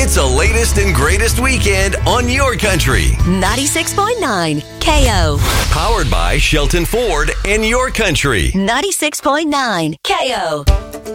It's the latest and greatest weekend on your country. 96.9 KO. Powered by Shelton Ford and your country. 96.9 KO.